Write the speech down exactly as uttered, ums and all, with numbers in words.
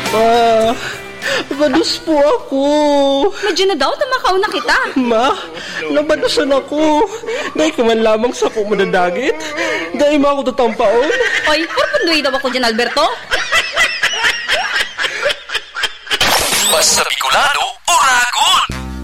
Ma, badus po ako. Medyo na daw, tamakaw na kita. Ma, nabadusan ako. Dahil ka man lamang sa po madadagit. Dahil mo ako tatampaon. Oy, purpunduy daw ako dyan, Alberto.